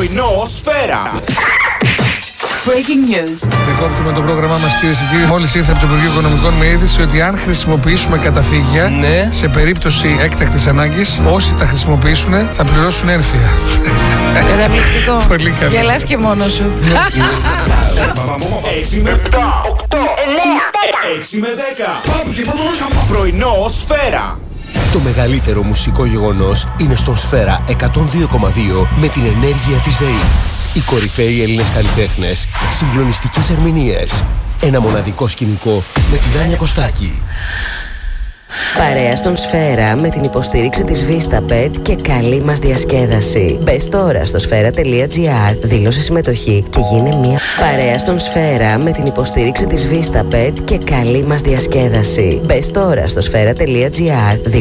Πρωινό Σφαίρα. Breaking news. Δεκόπτουμε το πρόγραμμά μας, κυρίες και κύριοι. Μόλις ήρθε από το Υπουργείο Οικονομικών με είδηση ότι αν χρησιμοποιήσουμε καταφύγια, σε περίπτωση έκτακτης ανάγκης, όσοι τα χρησιμοποιήσουν θα πληρώσουν έρφια. Καταπληκτικό. Πολύ καλό. Γελάς και μόνος σου. 6 με 7, 8, 6 με 10. Πρωινό Σφαίρα. Το μεγαλύτερο μουσικό γεγονός είναι στον Σφαίρα 102,2 με την ενέργεια της ΔΕΗ. Οι κορυφαίοι Έλληνες καλλιτέχνες, συγκλονιστικές ερμηνείες, ένα μοναδικό σκηνικό με τη Δάνια Κωστάκη. Παρέα στον Σφαίρα με την υποστήριξη της VistaPet και καλή μας διασκέδαση. Μπες τώρα στο sfera.gr, δήλωσε συμμετοχή και γίνε μία. Παρέα στον Σφαίρα με την υποστήριξη της VistaPet και καλή μας διασκέδαση. Μπες τώρα στο sfera.gr.